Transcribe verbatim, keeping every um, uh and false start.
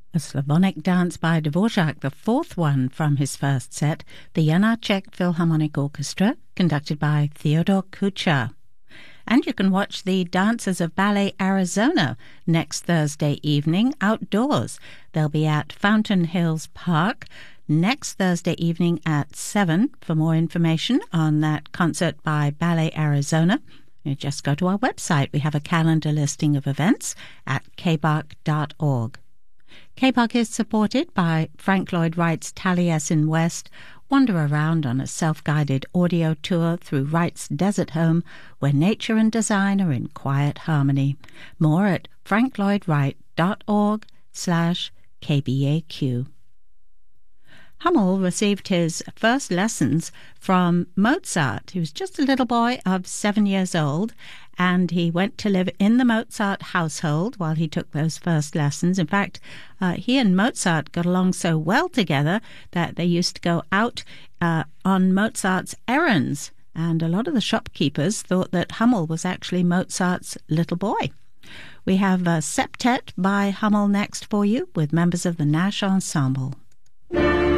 A Slavonic dance by Dvorak, the fourth one from his first set, the Janáček Philharmonic Orchestra, conducted by Theodor Kuchar. And you can watch the Dancers of Ballet Arizona next Thursday evening outdoors. They'll be at Fountain Hills Park next Thursday evening at seven. For more information on that concert by Ballet Arizona, you just go to our website. We have a calendar listing of events at k b a c dot org. K B A C is supported by Frank Lloyd Wright's Taliesin West. Wander around on a self-guided audio tour through Wright's desert home where nature and design are in quiet harmony. More at franklloydwright.org slash KBAQ. Hummel received his first lessons from Mozart. He was just a little boy of seven years old, and he went to live in the Mozart household while he took those first lessons. In fact, uh, he and Mozart got along so well together that they used to go out uh, on Mozart's errands, and a lot of the shopkeepers thought that Hummel was actually Mozart's little boy. We have a septet by Hummel next for you with members of the Nash Ensemble.